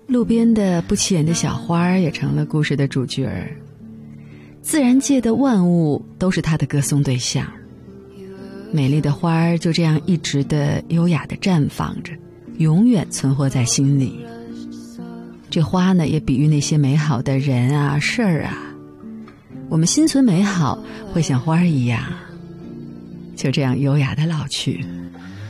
路边的不起眼的小花也成了故事的主角儿，自然界的万物都是他的歌颂对象。美丽的花儿就这样一直的优雅的绽放着，永远存活在心里。这花呢，也比喻那些美好的人啊事儿啊，我们心存美好，会像花儿一样，就这样优雅的老去。